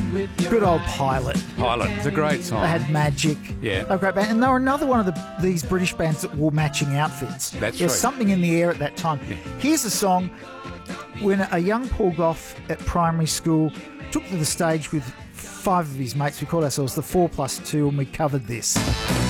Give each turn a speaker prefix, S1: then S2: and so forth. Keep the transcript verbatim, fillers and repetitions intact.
S1: Good old Pilot.
S2: Pilot. It's a great song.
S1: They had Magic.
S2: Yeah.
S1: They were a great band. And they were another one of the, these British bands that wore matching outfits.
S2: That's
S1: There's
S2: right.
S1: something in the air at that time.
S2: Yeah.
S1: Here's a song when a young Paul Gough at primary school took to the stage with five of his mates. We called ourselves the Four Plus Two, and we covered this.